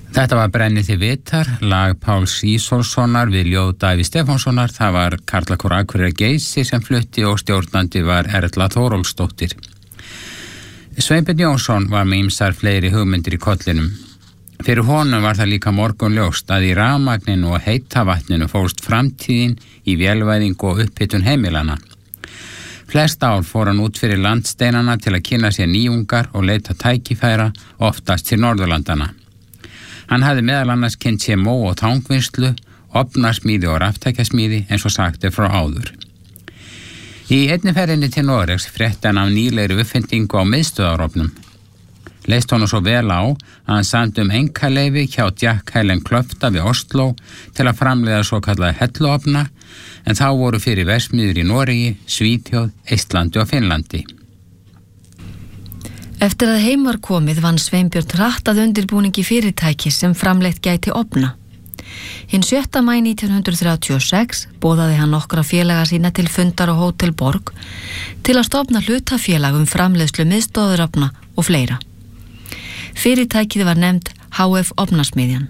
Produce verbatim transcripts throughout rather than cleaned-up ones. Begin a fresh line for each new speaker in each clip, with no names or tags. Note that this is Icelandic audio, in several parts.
Þetta var Brennið þið vitar, lag Páls Ísólfssonar við ljóð Davíðs Stefánssonar. Það var Karlakór Akureyrar Geysi sem flutti og stjórnandi var Erla Þórólfsdóttir. Sveinbjörn Jónsson var með ýmsar fleiri hugmyndir í kollinum. Fyrir honum var það líka morgunljóst að í rafmagninu og heita vatninu fólst framtíðin í vélvæðingu og upphitun heimilana. Flest ár fór hann út fyrir landsteinana til að kynna sér nýjungar og leita tækifæra, oftast til Norðurlandana. Hann hafði meðal annars kynnt sér mó- og tangvinnslu, ofnarsmíði og raftækjasmíði eins og sagt er frá áður. Í einni ferðinni til Noregs frétti hann af nýlegri uppfyndingu á miðstöðvarofnum. Leist honum svo vel á að hann samdi um einkaleyfi hjá Jack Helen Klöfta við Oslo til að framleiða svo kallaða helluofna, en þá voru fyrir verksmiðjur í Noregi, Svíþjóð, Eistlandi og Finnlandi.
Eftir að heim var komið vann Sveinbjörn hratt að undirbúningi fyrirtækis sem framleitt gæti ofna. Hinn sjötta maí nítján hundruð þrjátíu og sex boðaði hann nokkra félaga sína til fundar á Hótel Borg til að stofna hlutafélag um framleiðslu miðstöðvarofna og fleira. Fyrirtækið var nefnt H F Ofnasmiðjan.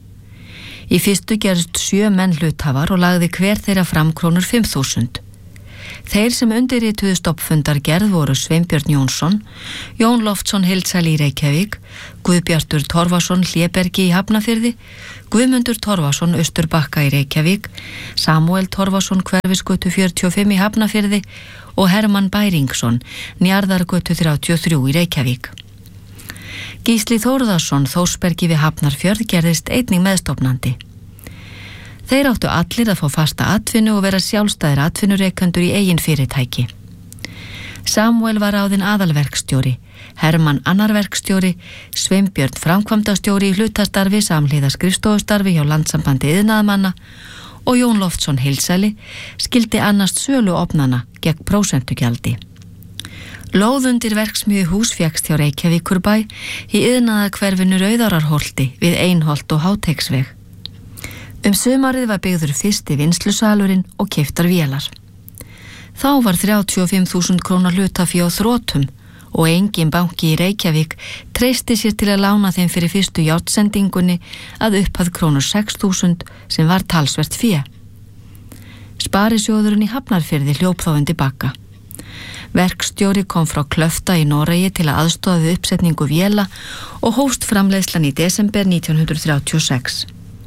Í fyrstu gerðust sjö menn hluthafar og lagði hver þeirra fram krónur fimm þúsund. Þeir sem undirrituðu stofnfundargerð voru Sveinbjörn Jónsson, Jón Loftsson Hildsæl í Reykjavík, Guðbjartur Torfason Hlébergi í Hafnarfirði, Guðmundur Torfason Austurbakka í Reykjavík, Samúel Torfason Hverfisgötu fjörutíu og fimm í Hafnarfirði og Hermann Bæringsson Njarðargötu þrjátíu og þrjú í Reykjavík. Gísli Þórðarsson Þórsbergi við Hafnarfjörð gerðist einnig meðstofnandi. Þeir áttu allir að fá fasta atvinnu og vera sjálfstæðir atvinnureikendur í eigin fyrirtæki. Samúel var ráðinn aðalverkstjóri, Hermann annar verkstjóri, Sveinbjörn framkvæmdastjóri í hlutastarfi samhliða skrifstofustarfi hjá Landssambandi iðnaðarmanna og Jón Loftsson Hildsæli skildi annast sölu ofnana gegn prósentugjaldi. Lóð undir verksmiðju hús fékkst hjá Reykjavíkurbæ í iðnaðarhverfinu Rauðarárholti við Einholt og Háteigsveg. Um sumarið var byggður fyrsti vinnslusalurinn og keyptar vélar. Þá var þrjátíu og fimm þúsund krónar hlutafé á þrotum og engin banki í Reykjavík treysti sér til að lána þeim fyrir fyrstu járnsendingunni að upphæð krónur sex þúsund sem var talsvert fé. Sparisjóðurinn í Hafnarfirði hljóp þá undir bakka. Verkstjóri kom frá Klöfta í Noregi til að aðstoða við uppsetningu véla og hófst framleiðslan í desember nítján hundruð þrjátíu og sex.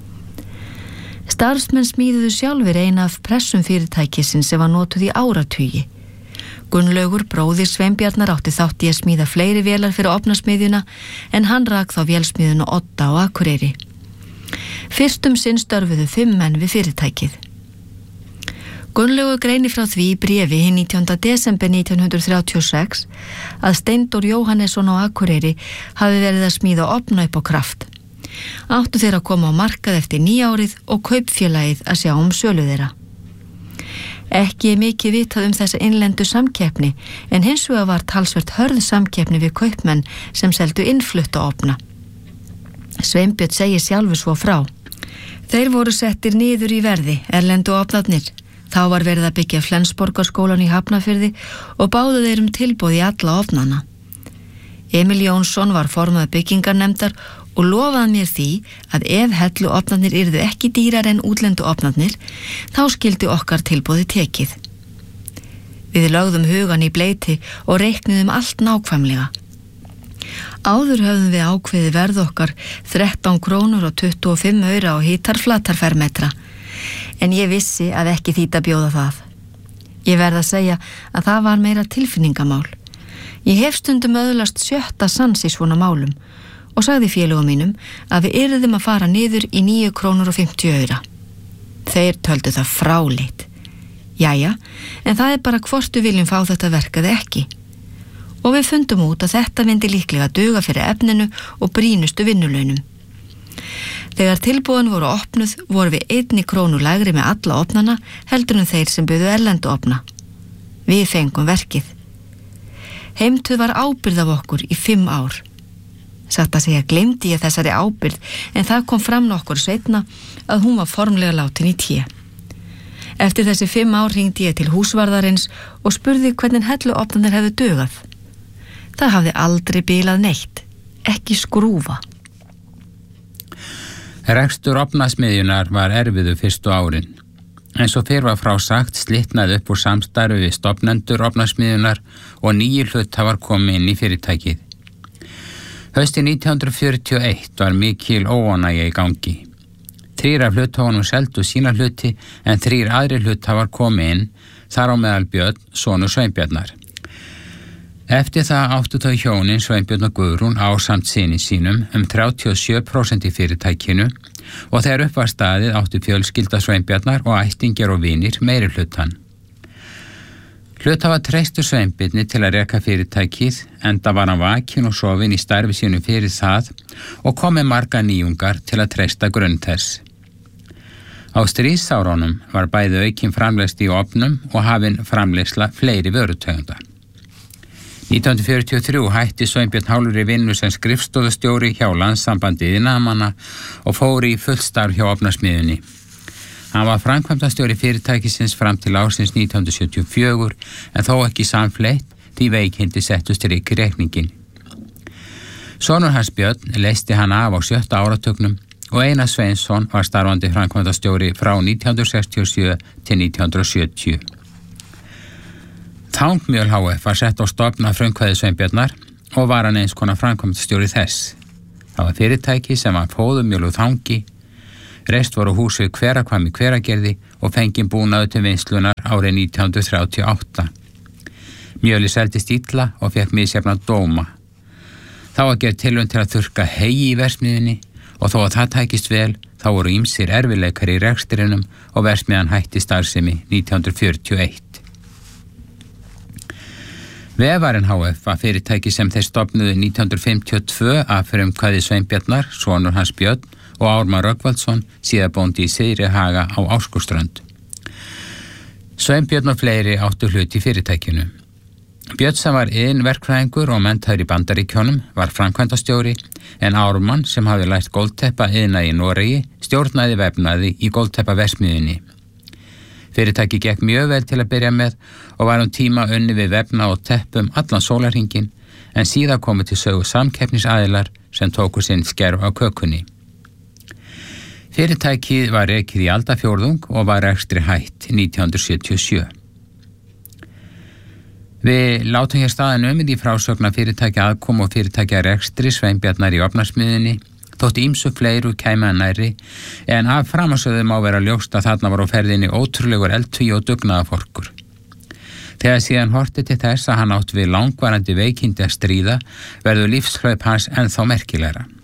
Starfsmenn smíðuðu sjálfur eina af pressum fyrirtækisins sem var notuð í áratugi. Gunnlaugur bróðir Sveinbjarnar átti þátt í að smíða fleiri vélar fyrir ofnasmiðjuna en hann rak þá vélsmiðjuna Odda á Akureyri. Fyrst um sinn störfuðu fimm menn við fyrirtækið. Gunnlaugur greinir frá því í bréfi hinn nítjánda desember nítján hundruð þrjátíu og sex að Steindór Jóhannesson á Akureyri hafi verið að smíða ofna upp á kraft. Áttu þeir að koma á markað eftir nýjárið og kaupfélagið að sjá um sölu þeirra. Ekki er mikið vitað um þessa innlendu samkeppni en hins vegar var talsvert hörð samkeppni við kaupmenn sem seldu innflutta ofna. Sveinbjörn segir sjálfur svo frá. Þeir voru settir niður í verði, erlendu ofnarnir. Þá var verið að byggja Flensborgarskólan í Hafnarfirði og báðu þeir um tilboð í alla ofnana. Emil Jónsson var formaður byggingarnefndar og lofaði mér því að ef helluofnarnir yrðu ekki dýrar en útlendu ofnarnir, þá skildi okkar tilboði tekið. Við lögðum hugan í bleyti og reiknuðum allt nákvæmlega. Áður höfðum við ákveðið verð okkar þrettán krónur og tuttugu og fimm aura á hítar flatarfermetra, en ég vissi að ekki þýta bjóða það. Ég verð að segja að það var meira tilfinningamál. Ég hef stundum öðlast sjötta sans í svona málum og sagði félögum mínum að við yrðum að fara niður í níu krónur og fimmtíu aura. Þeir töldu það fráleitt. Jæja, en það er bara hvort við viljum fá þetta verkaði ekki. Og við fundum út að þetta myndi líklega duga fyrir efninu og brýnustu vinnulaunum. Þegar tilbúin voru opnuð voru við einni krónu lægri með alla opnana heldur en þeir sem buðu erlendu opna. Við fengum verkið. Heimtuð var ábyrgð af okkur í fimm ár. Satt að segja gleymdi ég þessari ábyrgð en það kom fram nokkur seinna að hún var formlega látin í té. Eftir þessi fimm ár hringdi ég til húsvarðarins og spurði hvernig helluofnarnir hefðu dugað. Það hafði aldrei bilað neitt, ekki skrúfa.
Rekstur ofnasmiðjunar var erfiðu fyrstu árin. Eins og fyrr var frásagt slitnaði upp úr samstarfi við stofnendur ofnasmiðjunar og nýjir hluthafar komu inn í fyrirtækið. Haustið nítján hundruð fjörutíu og eitt var mikil óánægja í gangi. Þrír af hluthafunum seldu sína hluti en þrír aðrir hlutafar komu inn, þar á meðal Björn, sonur Sveinbjarnar. Eftir það áttu þau hjónin Sveinbjörn og Guðrún ásamt syni sínum um þrjátíu og sjö prósent í fyrirtækinu og þegar upp var staðið áttu fjölskylda Sveinbjarnar og ættingjar og vinir meiri hlutan. Hluthafa treystu Sveinbirni til að reka fyrirtækið enda var hann vakinn og sofinn í starfi sínu fyrir það og komi marga nýjungar til að treysta grunn þess. Á stríðsárunum var bæði aukin framleiðsla í ofnum og hafin framleiðsla fleiri vörutegunda. nítján hundruð fjörutíu og þrjú hætti Sveinbjörn Hálfri vinnu sem skrifstofustjóri hjá Landssambandi iðnaðarmanna og fór í fullstarf hjá ofnasmiðjunni. Hann var framkvæmdastjóri fyrirtækisins fram til ársins nítján hundruð sjötíu og fjögur en þó ekki samfleytt því veikindi settust strik í reikningin. Sonur hans Björn leysti hann af á sjötta áratugnum og Einar Sveinsson var starfandi framkvæmdastjóri frá nítján hundruð sextíu og sjö til nítján hundruð sjötíu. Tangmjöl H F var sett á stofn af frumkvæði Sveinbjarnar og var hann eins konar framkvæmdastjóri þess. Það var fyrirtæki sem var fóðumjöl og þangi, reist voru hús við Hverahvam í Hveragerði og fenginn búnaður til vinslunar árið nítján hundruð þrjátíu og átta. Mjöli seldist illa og fekk misjafnan dóma. Þá var gerð tilraun til að þurrka hegi í verksmiðjunni og þó að það tækist vel, þá voru ýmsir erfiðleikar í rekstrinum og verksmiðjan hætti starfsemi nítján hundruð fjörutíu og eitt. Vefarinn H F var fyrirtæki sem þeir stofnuðu nítján hundruð fimmtíu og tvö af frumkvæði Sveinbjarnar, sonur hans Björn og Ármann Rögnvaldsson, síðar bóndi í Syðri Haga á Áskuströnd. Sveinbjörn og fleiri áttu hlut í fyrirtækinu. Björn sem var iðnverkfræðingur og menntaður í Bandaríkjunum var framkvæmdastjóri en Ármann sem hafði lært gólteppa iðnaði í Noregi stjórnaði vefnaði í gólteppaverksmiðjunni. Fyrirtæki gekk mjög vel til að byrja með og var um tíma unni við vefna og teppum allan sólarhringinn en síðan komu til sögu samkeppnisaðilar sem tóku sinn skerf á kökunni. Fyrirtækið var rekið í aldarfjórðung og var rekstri hætt nítján hundruð sjötíu og sjö. Við látum hér staðan um í frásögn af fyrirtæki aðkomu og fyrirtækja rekstri Sveinbjarnar í ofnasmiðjunni þótt ýmsu fleiru kæmi að nærri en af framansögðu má vera ljóst að þarna var á ferðinni ótrúlegur eldhugi og dugnaðarforkur. Þegar síðan horfti til þess að hann átt við langvarandi veikindi að stríða verður lífshlaup hans ennþá merkilegra.